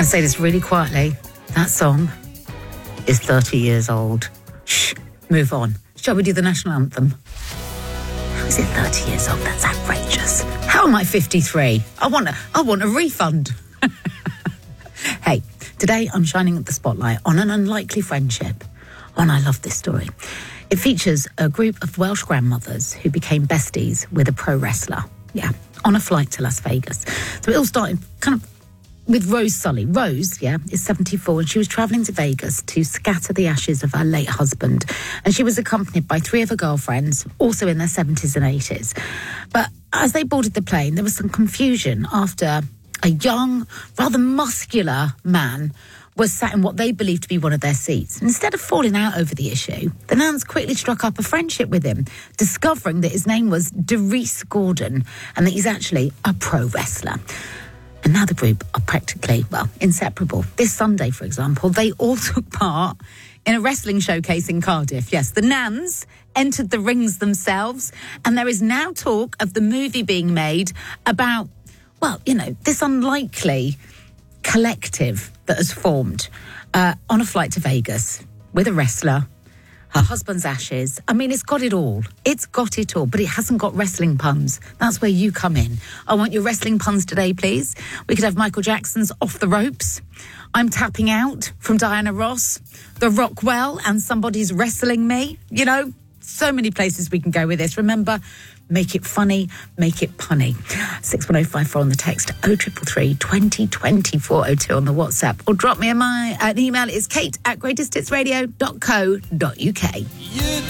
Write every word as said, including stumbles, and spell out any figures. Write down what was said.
going to say this really quietly. That song is thirty years old. Shh, move on. Shall we do the national anthem? How is it thirty years old? That's outrageous. How am I fifty-three? I want a, I want a refund. Hey, today I'm shining the spotlight on an unlikely friendship. Oh, and I love this story. It features a group of Welsh grandmothers who became besties with a pro wrestler. Yeah, on a flight to Las Vegas. So it all started kind of with Rose Sully. Rose, yeah, is seventy-four, and she was travelling to Vegas to scatter the ashes of her late husband. And she was accompanied by three of her girlfriends, also in their seventies and eighties. But as they boarded the plane, there was some confusion after a young, rather muscular man was sat in what they believed to be one of their seats. Instead of falling out over the issue, the Nans quickly struck up a friendship with him, discovering that his name was Derice Gordon and that he's actually a pro wrestler. And now the group are practically, well, inseparable. This Sunday, for example, they all took part in a wrestling showcase in Cardiff. Yes, the Nans entered the rings themselves, and there is now talk of the movie being made about, well, you know, this unlikely collective that has formed uh, on a flight to Vegas with a wrestler, her husband's ashes. I mean, it's got it all. It's got it all, but it hasn't got wrestling puns. That's where you come in. I want your wrestling puns today, please. We could have Michael Jackson's Off the Ropes, I'm Tapping Out from Diana Ross, The Rockwell and Somebody's Wrestling Me. You know, so many places we can go with this. Remember, make it funny, make it punny. six one oh five four on the text, oh triple three, twenty twenty, four oh two on the WhatsApp. Or drop me a my, an email. It's kate at greatest hits radio dot co dot uk. You